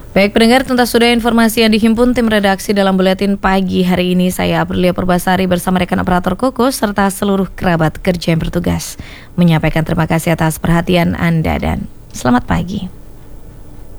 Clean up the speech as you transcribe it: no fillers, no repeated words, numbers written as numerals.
Baik pendengar, tuntas sudah informasi yang dihimpun tim redaksi dalam buletin pagi hari ini. Saya Aprilia Purbasari bersama rekan operator Koko serta seluruh kerabat kerja yang bertugas menyampaikan terima kasih atas perhatian Anda dan selamat pagi.